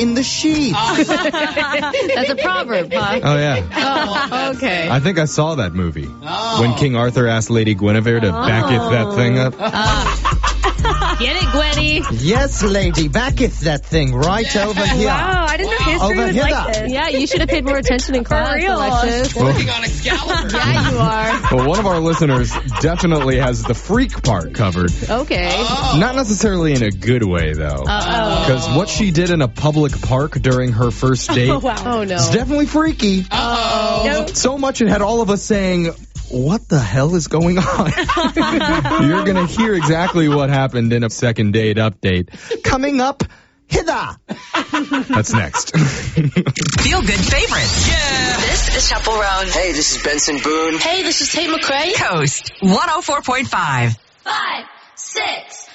in the sheep. That's a proverb, huh? Oh, yeah. Oh, okay. I think I saw that movie. When King Arthur asked Lady Guinevere to backeth that thing up. Get it, Gwenny? Yes, lady, backeth that thing right over here. Wow, I didn't know history Over was here. like this. Yeah, you should have paid more attention in class, real. Alexis. Working on Excalibur. Yeah, you are. Well, one of our listeners definitely has the freak part covered. Okay. Not necessarily in a good way, though. Uh-oh. Because what she did in a public park during her first date Oh, no. is definitely freaky. Nope. So much it had all of us saying, what the hell is going on? You're going to hear exactly what happened in a second date update. Coming up, hither. That's next. Feel good favorites. Yeah. This is Chaperone. Hey, this is Benson Boone. Hey, this is Tate McRae. Coast 104.5. 5, 6.